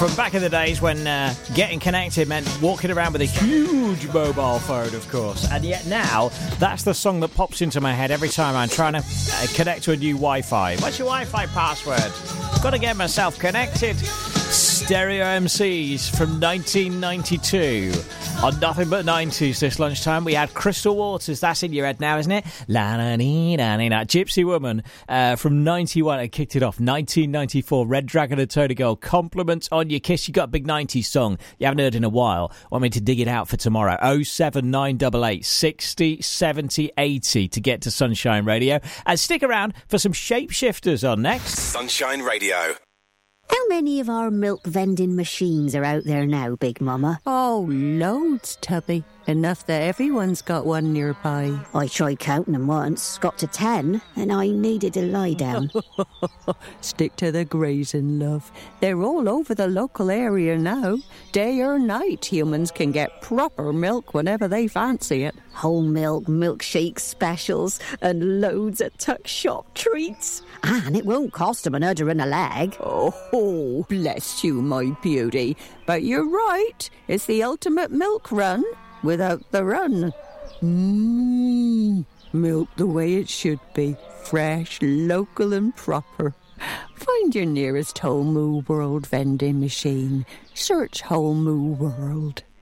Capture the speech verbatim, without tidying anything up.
From back in the days when uh, getting connected meant walking around with a huge mobile phone, of course. And yet now, that's the song that pops into my head every time I'm trying to uh, connect to a new Wi-Fi. What's your Wi-Fi password? Got to get myself connected. Stereo M Cs from nineteen ninety-two. On Nothing But nineties this lunchtime, we had Crystal Waters. That's in your head now, isn't it? La la dee da dee da. Gypsy Woman uh, from ninety-one. I kicked it off. nineteen ninety-four. Red Dragon and Tony Girl. Compliments on your kiss. You got a big nineties song you haven't heard in a while. Want me to dig it out for tomorrow? oh seven nine eight eight sixty seventy eighty to get to Sunshine Radio. And stick around for some Shapeshifters on next. Sunshine Radio. How many of our milk vending machines are out there now, Big Mama? Oh, loads, Tubby. Enough that everyone's got one nearby. I tried counting them once, got to ten, and I needed to lie down. Stick to the grazing, love. They're all over the local area now. Day or night, humans can get proper milk whenever they fancy it. Whole milk, milkshake specials, and loads of tuck shop treats. And it won't cost them an udder and a leg. Oh, bless you, my beauty. But you're right. It's the ultimate milk run without the run. Mmm, milk the way it should be. Fresh, local and proper. Find your nearest Whole Moo World vending machine. Search Whole Moo World.